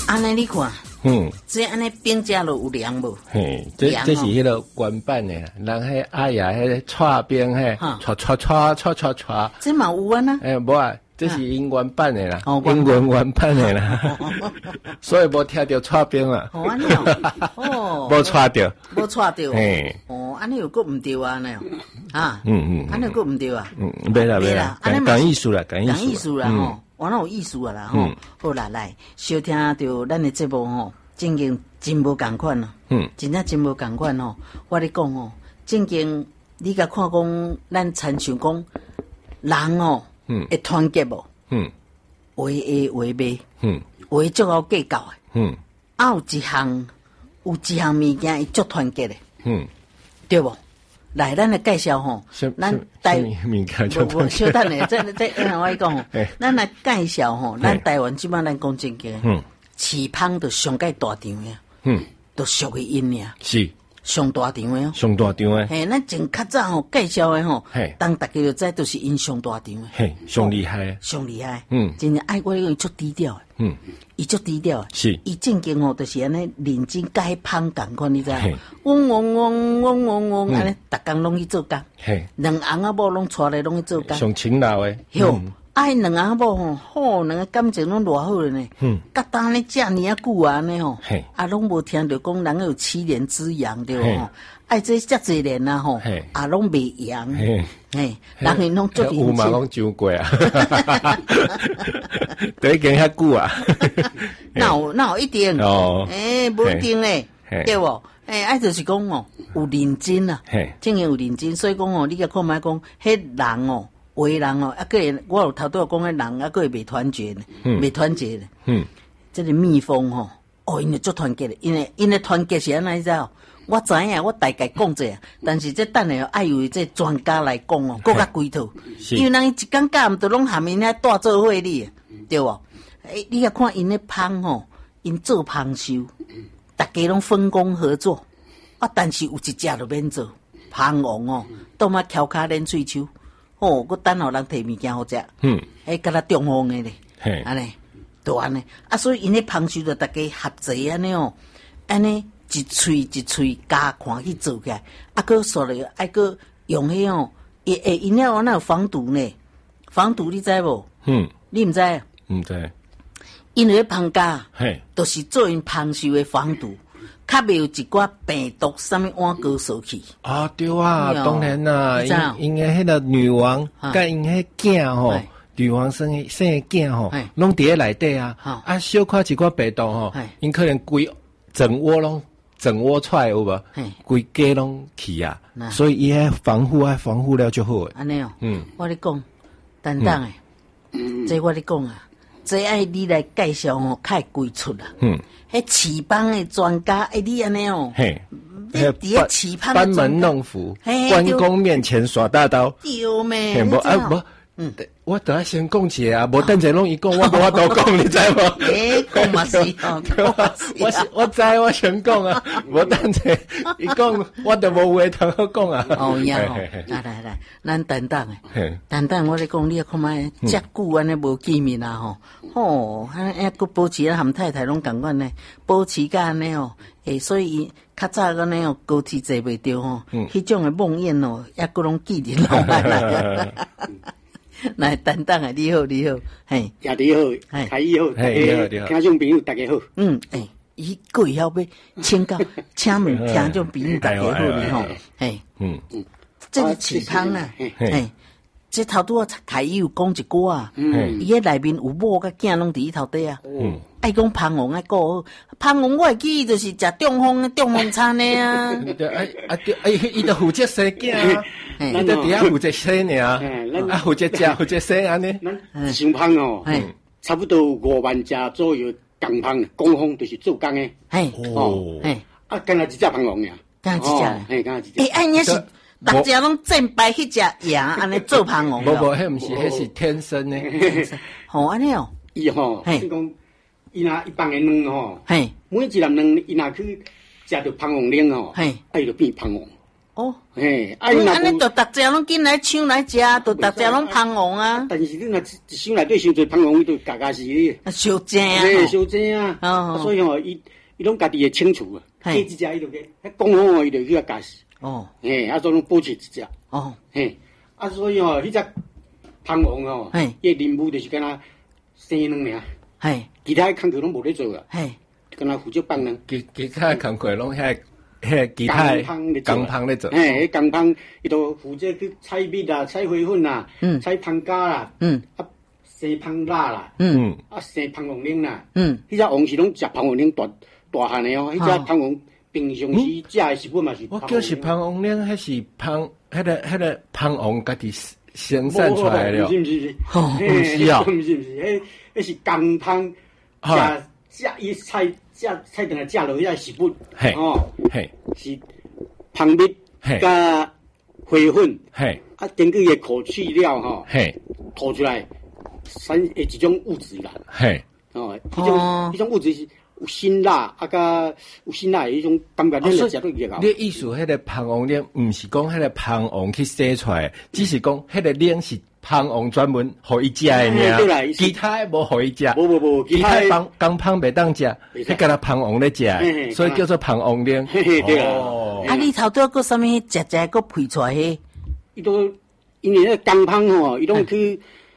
安尼你看，这安尼饼食落有凉无？ 嘿，这是迄个原版的，人迄哎呀，迄串冰嘿，串， 这嘛有啊呐？ 无啊，这是英文版的啦，英文原版的啦，所以无听到串冰啦。 哦，安尼哦， 无串到， 无串到， 嘿， 哦，安尼又佫毋对啊，安尼啊，安尼佫毋对啊， 没啦，讲艺术啦， 讲艺术啦吼。我那有意思啊啦吼，好啦来，收听到咱的节目吼，正经真无共款咯，真正真无共款吼。我咧讲吼，正经你甲看讲，咱参像讲人哦，会团结无，话 A 话 B，话足够计较的，有一项物件伊足团结的，对无？来，咱来介绍吼，咱台我小等咧，这我讲吼，咱来介绍吼，咱台湾即摆咱讲正经，市芳就上界大场呀，都属于因呀， 是上大场的哦， 上大场的， 嘿，咱前较早吼介绍的吼，当大家就知都是因上大场的， 嘿，上厉害， 上厉害，真正爱我伊足低调的，伊足低调的， 是， 伊正经吼，就是安尼认真甲迄芳共款，你知影？嗡，安尼，逐工拢去做工，两翁仔某拢带来拢去做工， 上勤劳的， 哟，两翁仔某吼，好，两个感情拢偌好了呢，甲当呢遮尔啊久啊呢吼，拢无听着讲人有7年之痒对吼，爱这遮济年啊吼，拢袂痒，人因拢做认真， 有嘛拢上过啊，都已经遐久啊， 那有一定哦，无一定嘞，对无？就是讲哦，有认真啊，正经有认真，所以讲哦，你甲看卖讲，迄人哦，为人哦，个我有头拄讲，迄人个会袂团结呢，袂团结呢，这个蜜蜂吼，因为足团结的，因为团结是安怎知哦？我知影，我大概讲者，但是这等下爱由这专家来讲哦，更较规套，因为人一工假毋着拢含因遐带做伙哩，对无？你甲看因咧芳吼，因做芳收。大家拢分工合作，但是有一只就免做，芳王哦，倒嘛翘骹练喙手，我等候人摕物件好食，甲咱中风的咧，安尼，都安尼，所以因咧芳收着大家合作安尼哦，安尼一喙加看去做起来，搁说了爱搁用迄哦，因了那有防毒呢，防毒你知无？你毋知？ 毋知。 因为芳家，都是做因芳收的防毒，较袂有一寡病毒什么碗高扫去。 啊，对啊，当然啦，因为迄个女王，甲因迄囝吼，女王生的囝吼，拢伫咧内底啊，小可一寡病毒吼，因可能规整窝出来有无？规家拢去啊，所以伊迄防护了就好诶。 安尼哦，我咧讲，等等诶，这我咧讲啊。这爱你来介绍吼，较会归出啦。迄市芳的专家，你安尼哦，你伫个市芳班门弄斧，关公面前耍大刀， 对咩？ 无我得要先讲起啊，无等者拢伊讲，我无法度讲，你知无？ 讲嘛是， 我知，我先讲啊，无等者伊讲，我都无话通好讲啊。 哦呀，来，咱等，我咧讲，你看卖遮久安尼无见面啊吼，佫保持啊含太太拢共款呢，保持甲安尼哦，所以较早安尼哦，高铁坐袂着吼，迄种的梦魇哦，佫拢记伫脑海来。来，等等啊！你好，嘿， 也你好，开伊好，听众朋友大家好。 伊个会晓要请教，请问听众朋友大家好哩吼，嘿，这是市芳啊，嘿，这头拄啊开伊有讲一句啊，伊迄内面有某甲囝拢伫伊头底啊，爱讲芳王爱顾好，芳王我会记就是食中风餐的啊， 伊就负责生囝啊。伊就伫遐负责生尔，负责食，负责生安尼。 咱市芳哦，差不多5万只左右工芳，工蜂就是做工的。干那一只芳王呀， 干那一只， 干那一只。 应该是大家拢正白迄只羊，安尼做芳王。 无，迄毋是，迄是天生的。 安尼哦， 伊吼，是讲伊若一帮的卵吼，每一粒卵伊若去食着芳王卵吼，伊就变芳王。 哦，嘿，安尼就大家拢进来抢来食，就大家拢芳王啊。 但是你若一箱内底伤侪芳王，伊就家家是咧。 烧正啊， 嘿，烧正啊。所以吼，伊拢家己会清楚啊。加一只伊就去，迄讲好吼，伊就去甲家死。哦，嘿，所以拢保持一只。哦，嘿，所以吼，迄只芳王吼，伊任务就是敢若生卵尔。嘿，其他工作拢无咧做啊。嘿，敢若负责放卵。 其他工作拢迄其他工芳咧做。 嘿，迄工芳伊都负责去采蜜啦、采花粉啦、采芳荚啦、生芳蜡啦、生芳王奶啦。迄只王是拢食芳王奶大汉的哦，迄只芳王平常时食的食物嘛是。 我叫是芳王奶，迄是迄个芳王家己生产出来的。 不是， 不是啊， 不是，迄是工芳食伊采等来食落遐食物，是芳蜜加花粉，根据伊口去料吼，吐出来一种物质啦，迄种物质是有辛辣，甲有辛辣的迄种感觉，咱就食到热啊。 你意思迄个芳王奶，毋是讲迄个芳王去生出来，只是讲迄个奶是芳王专门互伊食的尔，其他无互伊食。 无， 其他工芳袂当食，迄个芳王咧食，所以叫做芳王奶。 对啦。 啊，你头拄个啥物食个配出来迄？ 伊都因为迄工芳吼，伊拢去